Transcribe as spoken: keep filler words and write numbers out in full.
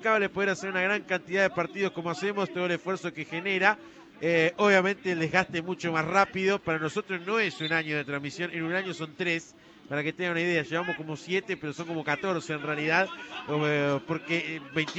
impecable poder hacer una gran cantidad de partidos como hacemos, todo el esfuerzo que genera. Eh, obviamente el desgaste es mucho más rápido. Para nosotros no es un año de transmisión, en un año son tres. Para que tengan una idea, llevamos como siete, pero son como catorce en realidad, eh, porque veintiún